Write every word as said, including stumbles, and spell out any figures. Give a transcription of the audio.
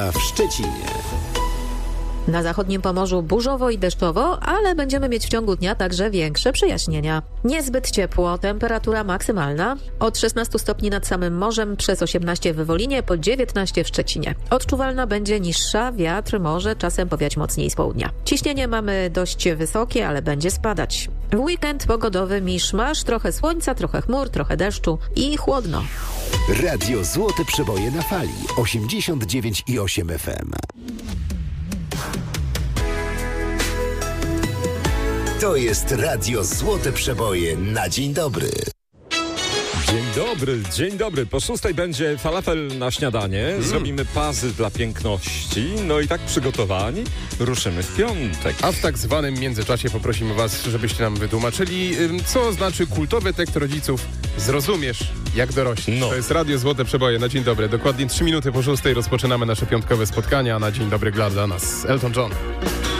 A w Szczecinie. Na zachodnim Pomorzu burzowo i deszczowo, ale będziemy mieć w ciągu dnia także większe przejaśnienia. Niezbyt ciepło, temperatura maksymalna od szesnaście stopni nad samym morzem, przez osiemnaście w Wolinie, po dziewiętnaście w Szczecinie. Odczuwalna będzie niższa, wiatr może czasem powiać mocniej z południa. Ciśnienie mamy dość wysokie, ale będzie spadać. W weekend pogodowy miszmasz, trochę słońca, trochę chmur, trochę deszczu i chłodno. Radio Złote Przeboje na fali osiemdziesiąt dziewięć i osiem F M. To jest Radio Złote Przeboje na dzień dobry. Dzień dobry, dzień dobry. Po szóstej będzie falafel na śniadanie. Mm. Zrobimy pazy dla piękności. No i tak przygotowani ruszymy w piątek. A w tak zwanym międzyczasie poprosimy was, żebyście nam wytłumaczyli, co znaczy kultowy tekst rodziców Zrozumiesz, jak dorośniesz. No. To jest Radio Złote Przeboje na dzień dobry. Dokładnie trzy minuty po szóstej rozpoczynamy nasze piątkowe spotkania. Na dzień dobry gra dla nas Elton John.